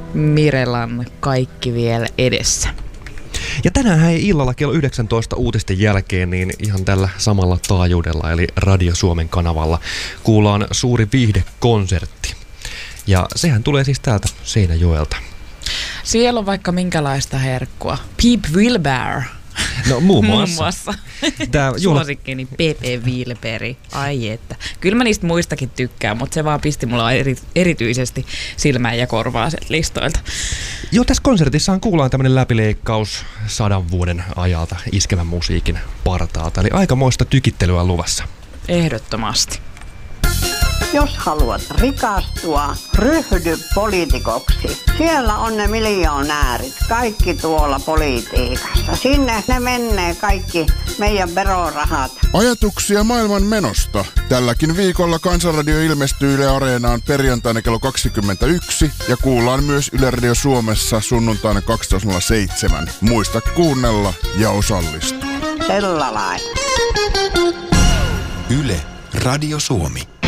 Mirelan Kaikki vielä edessä. Ja tänään ei illalla kello 19 uutisten jälkeen niin ihan tällä samalla taajuudella eli Radio Suomen kanavalla kuullaan suuri viihdekonsertti. Ja sehän tulee siis täältä Seinäjoelta. Siellä on vaikka minkälaista herkkua. Peep Wilbur. No muun muassa. Suosikkini Pepe Wilberi. Ai että. Kyllä mä niistä muistakin tykkään, mutta se vaan pisti mulla erityisesti silmään ja korvaa sieltä listoilta. Joo, tässä konsertissaan kuullaan tämmönen läpileikkaus 100 vuoden ajalta iskevän musiikin partaalta. Eli aikamoista tykittelyä luvassa. Ehdottomasti. Jos haluat rikastua, ryhdy poliitikoksi. Siellä on ne miljonäärit, kaikki tuolla politiikassa. Sinne ne menee kaikki meidän verorahat. Ajatuksia maailman menosta. Tälläkin viikolla Kansanradio ilmestyy Yle Areenaan perjantaina kello 21 ja kuullaan myös Yle Radio Suomessa sunnuntaina 12.07. Muista kuunnella ja osallistua. Sellainen. Yle Radio Suomi.